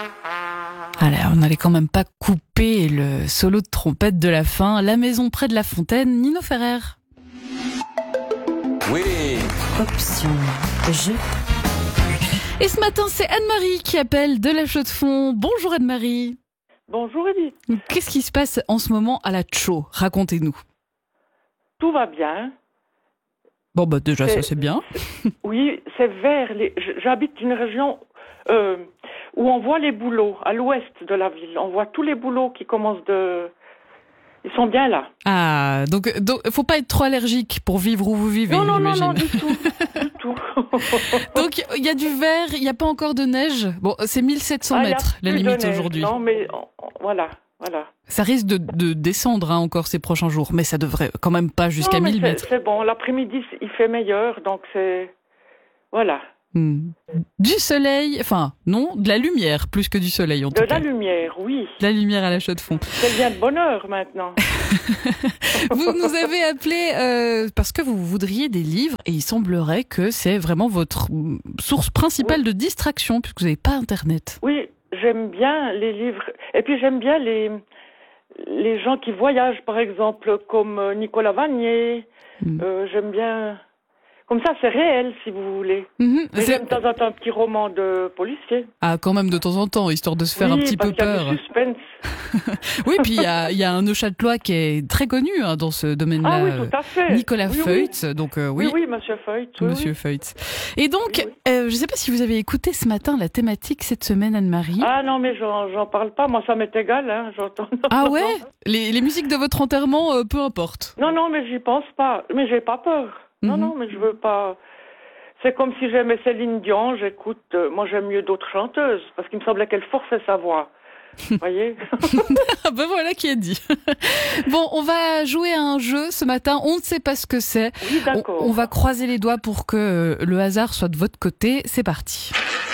Allez, on n'allait quand même pas couper le solo de trompette de la fin. La maison près de la fontaine, Nino Ferrer. Oui. Option jeu. Et ce matin, c'est Anne-Marie qui appelle de la Chaux-de-Fonds. Bonjour Anne-Marie. Bonjour Edith. Qu'est-ce qui se passe en ce moment à la Chaux? Racontez-nous. Tout va bien. Bon, bah déjà, ça c'est bien. Oui, c'est vers les... J'habite une région où on voit les bouleaux, à l'ouest de la ville. On voit tous les bouleaux qui commencent de... Ils sont bien là. Ah, donc faut pas être trop allergique pour vivre où vous vivez, Non, j'imagine. du tout. Du tout. Donc, il y a du vert, il n'y a pas encore de neige. Bon, c'est 1700 mètres, la limite aujourd'hui. Non, mais voilà. Ça risque de descendre encore ces prochains jours, mais ça devrait quand même pas jusqu'à 1000 mètres. C'est bon, l'après-midi, il fait meilleur, donc c'est... Voilà. Du soleil, enfin, non, de la lumière, plus que du soleil en tout cas. De la lumière, oui. De la lumière à la Chaux-de-Fonds. C'est bien de bonheur maintenant. Vous nous avez appelé parce que vous voudriez des livres et il semblerait que c'est vraiment votre source principale de distraction puisque vous n'avez pas Internet. Oui, j'aime bien les livres. Et puis j'aime bien les gens qui voyagent, par exemple, comme Nicolas Vanier. J'aime bien... Comme ça, c'est réel, si vous voulez. Mais j'aime de temps en temps un petit roman de policier. Ah, quand même de temps en temps, histoire de se faire un petit peu peur. Oui, parce qu'il y a du suspense. Oui, puis il y a un Neuchâtelois qui est très connu dans ce domaine-là. Ah oui, tout à fait. Nicolas Feutz. Donc, oui, Monsieur Feutz. Monsieur Feutz. Et donc, je ne sais pas si vous avez écouté ce matin la thématique cette semaine, Anne-Marie. Ah non, mais j'en parle pas. Moi, ça m'est égal. Hein. J'entends. Ah ouais. Les musiques de votre enterrement, peu importe. Non, mais j'y pense pas. Mais j'ai pas peur. Non, mais je veux pas... C'est comme si j'aimais Céline Dion, j'écoute... moi, j'aime mieux d'autres chanteuses, parce qu'il me semblait qu'elle forçait sa voix. Vous voyez? Ben voilà qui est dit. Bon, on va jouer à un jeu ce matin. On ne sait pas ce que c'est. Oui, d'accord. On va croiser les doigts pour que le hasard soit de votre côté. C'est parti.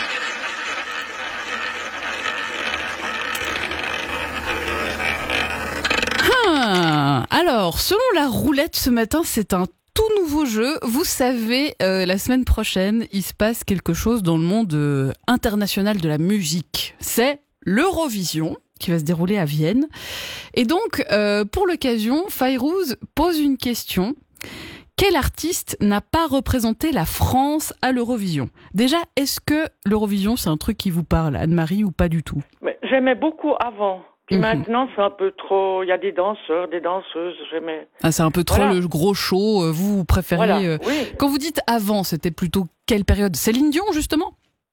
Alors, selon la roulette ce matin, c'est un tout nouveau jeu. Vous savez, la semaine prochaine, il se passe quelque chose dans le monde international de la musique. C'est l'Eurovision qui va se dérouler à Vienne. Et donc, pour l'occasion, Fayrouz pose une question. Quel artiste n'a pas représenté la France à l'Eurovision? Déjà, est-ce que l'Eurovision, c'est un truc qui vous parle, Anne-Marie, ou pas du tout? J'aimais beaucoup avant. Puis maintenant, c'est un peu trop... Il y a des danseurs, des danseuses, j'aimais... Ah, c'est un peu trop le gros show. Vous préfériez... Oui. Quand vous dites avant, c'était plutôt quelle période? Céline Dion, justement?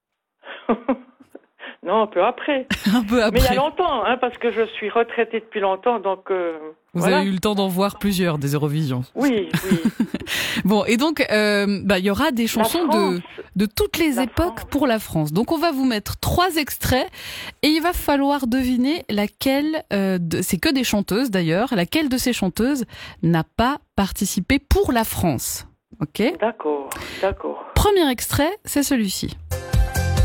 Non, un peu après. Un peu après. Mais il y a longtemps, parce que je suis retraitée depuis longtemps, donc... Vous avez eu le temps d'en voir plusieurs, des Eurovisions. Oui. Bon, et donc, il y aura des chansons de toutes les époques pour la France. Donc, on va vous mettre 3 extraits et il va falloir deviner laquelle, c'est que des chanteuses d'ailleurs, laquelle de ces chanteuses n'a pas participé pour la France. Ok ? D'accord. Premier extrait, c'est celui-ci.